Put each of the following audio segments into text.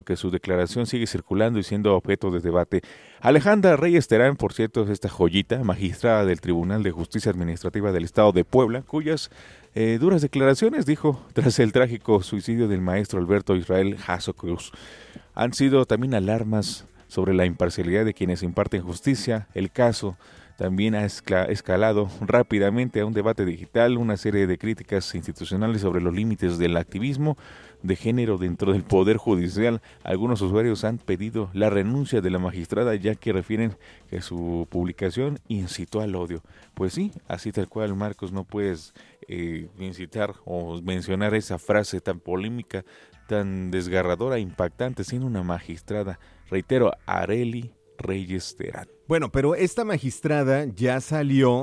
que su declaración sigue circulando y siendo objeto de debate. Alejandra Reyes Terán, por cierto, es esta joyita, magistrada del Tribunal de Justicia Administrativa del Estado de Puebla, cuyas duras declaraciones, dijo, tras el trágico suicidio del maestro Alberto Israel Jasso Cruz, han sido también alarmas sobre la imparcialidad de quienes imparten justicia. El caso también ha escalado rápidamente a un debate digital, una serie de críticas institucionales sobre los límites del activismo de género dentro del Poder Judicial. Algunos usuarios han pedido la renuncia de la magistrada, ya que refieren que su publicación incitó al odio. Pues sí, así tal cual, Marcos, no puedes incitar o mencionar esa frase tan polémica, tan desgarradora, impactante, siendo una magistrada. Reitero, Arely Reyes Terán. Bueno, pero esta magistrada ya salió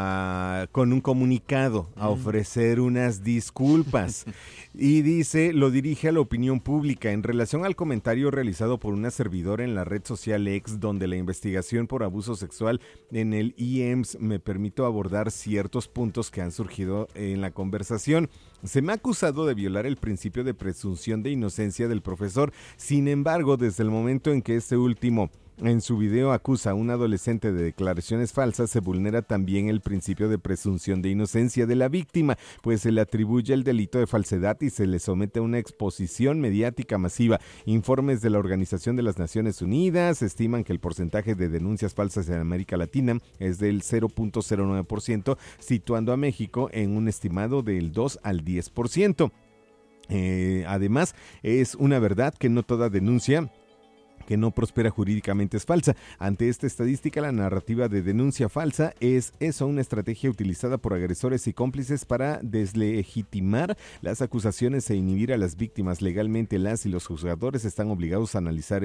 con un comunicado a ofrecer unas disculpas y dice, lo dirige a la opinión pública en relación al comentario realizado por una servidora en la red social X, donde la investigación por abuso sexual en el IEMS me permito abordar ciertos puntos que han surgido en la conversación. Se me ha acusado de violar el principio de presunción de inocencia del profesor. Sin embargo, desde el momento en que este último en su video acusa a un adolescente de declaraciones falsas, se vulnera también el principio de presunción de inocencia de la víctima, pues se le atribuye el delito de falsedad y se le somete a una exposición mediática masiva. Informes de la Organización de las Naciones Unidas estiman que el porcentaje de denuncias falsas en América Latina es del 0.09%, situando a México en un estimado del 2 al 10%. Además, es una verdad que no toda denuncia que no prospera jurídicamente es falsa. Ante esta estadística, la narrativa de denuncia falsa es eso, una estrategia utilizada por agresores y cómplices para deslegitimar las acusaciones e inhibir a las víctimas. Legalmente, las y los juzgadores están obligados a analizar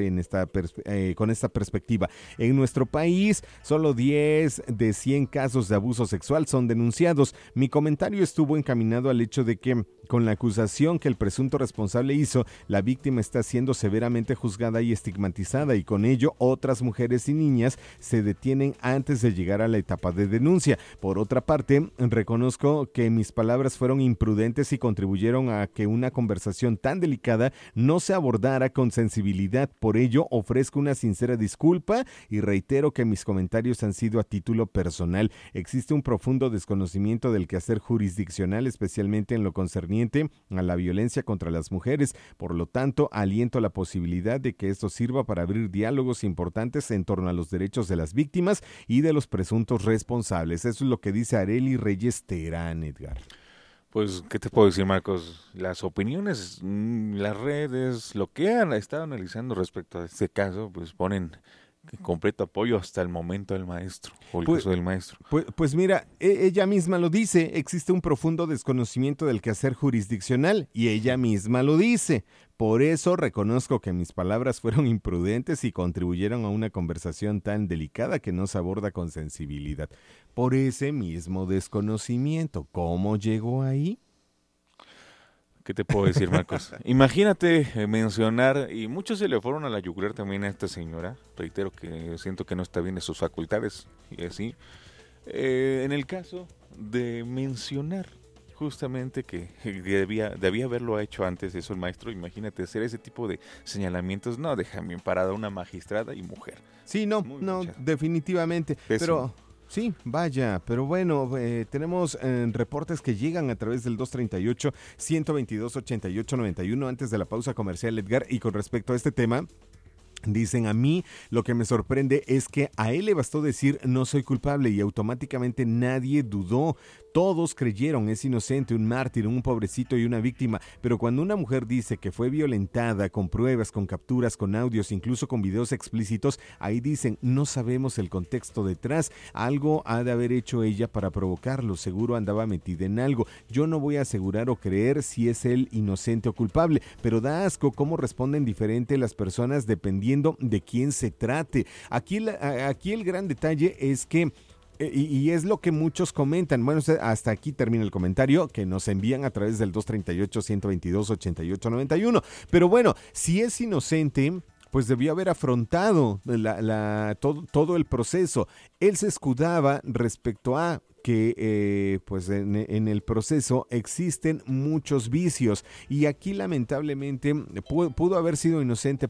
con esta perspectiva. En nuestro país, solo 10 de 100 casos de abuso sexual son denunciados. Mi comentario estuvo encaminado al hecho de que, con la acusación que el presunto responsable hizo, la víctima está siendo severamente juzgada y estigmatizada, y con ello otras mujeres y niñas se detienen antes de llegar a la etapa de denuncia. Por otra parte, reconozco que mis palabras fueron imprudentes y contribuyeron a que una conversación tan delicada no se abordara con sensibilidad. Por ello, ofrezco una sincera disculpa y reitero que mis comentarios han sido a título personal. Existe un profundo desconocimiento del quehacer jurisdiccional, especialmente en lo concerniente a la violencia contra las mujeres. Por lo tanto, aliento la posibilidad de que esto sirva para abrir diálogos importantes en torno a los derechos de las víctimas y de los presuntos responsables. Eso es lo que dice Arely Reyes Terán, Edgar. Pues, ¿qué te puedo decir, Marcos? Las opiniones, las redes, lo que han estado analizando respecto a este caso, pues ponen completo apoyo hasta el momento del maestro, o el caso del maestro. Pues mira, ella misma lo dice, existe un profundo desconocimiento del quehacer jurisdiccional, y ella misma lo dice. Por eso reconozco que mis palabras fueron imprudentes y contribuyeron a una conversación tan delicada que no se aborda con sensibilidad. Por ese mismo desconocimiento, ¿cómo llegó ahí? ¿Qué te puedo decir, Marcos? Imagínate mencionar, y muchos se le fueron a la yugular también a esta señora, reitero que siento que no está bien de sus facultades, y así, en el caso de mencionar justamente que debía haberlo hecho antes eso el maestro. Imagínate hacer ese tipo de señalamientos, no dejan bien parada una magistrada y mujer. Sí, no, definitivamente, pero... Sí, vaya, pero bueno, tenemos reportes que llegan a través del 238-122-8891 antes de la pausa comercial, Edgar, y con respecto a este tema, dicen: a mí lo que me sorprende es que a él le bastó decir no soy culpable y automáticamente nadie dudó. Todos creyeron es inocente, un mártir, un pobrecito y una víctima. Pero cuando una mujer dice que fue violentada con pruebas, con capturas, con audios, incluso con videos explícitos, ahí dicen no sabemos el contexto detrás. Algo ha de haber hecho ella para provocarlo. Seguro andaba metida en algo. Yo no voy a asegurar o creer si es él inocente o culpable, pero da asco cómo responden diferente las personas dependiendo de quién se trate. Aquí el gran detalle es que y es lo que muchos comentan. Bueno, hasta aquí termina el comentario que nos envían a través del 238-122-8891. Pero bueno, si es inocente, pues debió haber afrontado todo el proceso. Él se escudaba respecto a que pues en el proceso existen muchos vicios y aquí lamentablemente pudo haber sido inocente